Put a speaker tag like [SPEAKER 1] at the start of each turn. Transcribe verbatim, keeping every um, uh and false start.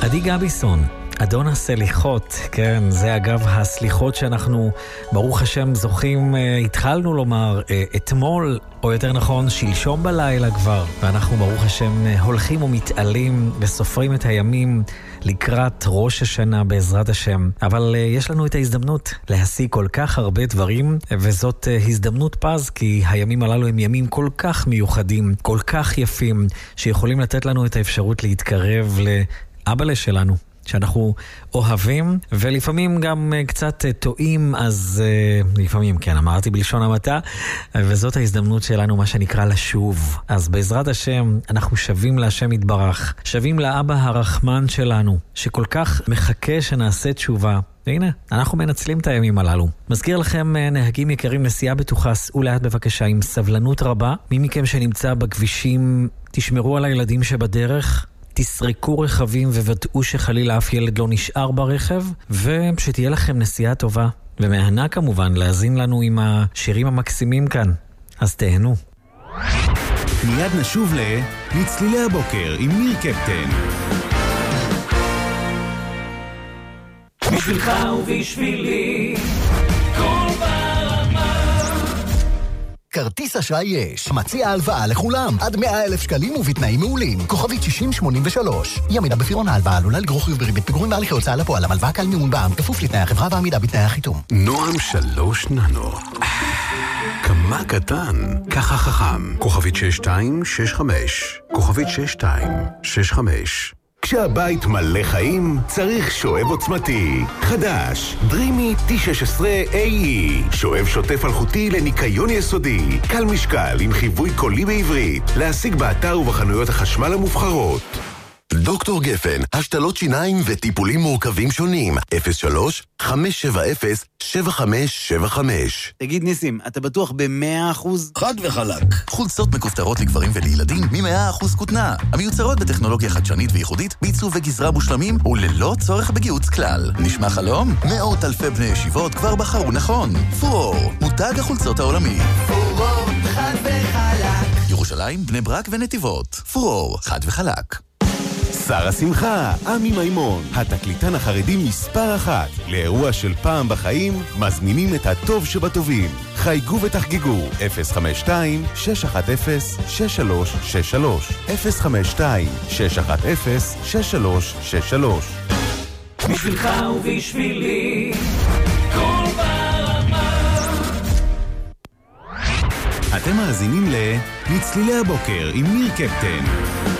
[SPEAKER 1] עדי גביסון, אדון הסליחות, כן, זה אגב הסליחות שאנחנו, ברוך השם, זוכים, התחלנו לומר, אתמול, או יותר נכון, שלשום בלילה כבר, ואנחנו ברוך השם הולכים ומתעלים וסופרים את הימים לקראת ראש השנה בעזרת השם. אבל יש לנו את ההזדמנות להשיג כל כך הרבה דברים, וזאת הזדמנות פז, כי הימים הללו הם ימים כל כך מיוחדים, כל כך יפים, שיכולים לתת לנו את האפשרות להתקרב לאבא שלנו. שאנחנו אוהבים, ולפעמים גם קצת טועים, אז uh, לפעמים, כן, אמרתי בלשון המעטה, וזאת ההזדמנות שלנו, מה שנקרא לשוב. אז בעזרת השם, אנחנו שבים להשם יתברך, שבים לאבא הרחמן שלנו, שכל כך מחכה שנעשה תשובה. והנה, אנחנו מנצלים את הימים הללו. מזכיר לכם, נהגים יקרים, נסיעה בטוחה, סעו לאט בבקשה עם סבלנות רבה. מי מכם שנמצא בכבישים, תשמרו על הילדים שבדרך, תסרקו רכבים וודאו שחלילה אף ילד לא נשאר ברכב, ושתהיה לכם נסיעה טובה. ומהנה כמובן להזין לנו עם השירים המקסימים כאן. אז תהנו.
[SPEAKER 2] מיד נשוב ל... לצלילי הבוקר עם ניר קפטן.
[SPEAKER 3] בשבילך ובשבילי כל ברמה.
[SPEAKER 4] כרטיס אשראי יש. מציע הלוואה לכולם. עד מאה אלף שקלים ובתנאים מעולים. כוכבית שישים שמונים ושלוש. ימידה בפירעון ההלוואה עלולה לגרור חיוב בריבית פיגורים והליכי הוצאה לפועל. המלוואה קל מימון בע"מ. כפוף לתנאי החברה ועמידה בתנאי החיתום.
[SPEAKER 2] נועם שלוש ננו. כמה קטן, ככה חכם. כוכבית שש שתיים שש חמש. כוכבית שש שתיים שש חמש. כשהבית מלא חיים, צריך שואב עוצמתי. חדש, דרימי טי שש עשרה איי אי. שואב שוטף אלחוטי לניקיון יסודי. קל משקל עם חיווי קולי בעברית. להשיג באתר ובחנויות החשמל המובחרות.
[SPEAKER 4] דוקטור גפן, השתלות שיניים וטיפולים מורכבים שונים. אפס שלוש חמש שבע אפס שבע חמש שבע חמש.
[SPEAKER 5] תגיד ניסים, אתה בטוח ב-מאה אחוז?
[SPEAKER 6] חד וחלק. חולצות מכופתרות לגברים ולילדים מ-מאה אחוז כותנה. המיוצרות בטכנולוגיה חדשנית וייחודית, בעיצוב וגזרה מושלמים וללא צורך בגיוץ כלל. נשמע חלום? מאות אלפי בני ישיבות כבר בחרו נכון. פורור, מותג החולצות העולמי.
[SPEAKER 3] פורור, חד וחלק.
[SPEAKER 6] ירושלים, בני ברק ונתיבות. פורור, חד וחלק.
[SPEAKER 2] שר השמחה, עמי מימון, התקליטן החרדי מספר אחת. לאירוע של פעם בחיים, מזמינים את הטוב שבטובים. חייגו ותחגגו, אפס חמש שתיים שש אחת אפס שש שלוש שש שלוש, אפס חמש שתיים שש אחת אפס שש שלוש שש שלוש.
[SPEAKER 3] בשבילך ובשבילי, כל ברמה.
[SPEAKER 2] אתם מאזינים ל... לצלילי הבוקר עם ניר קפטן.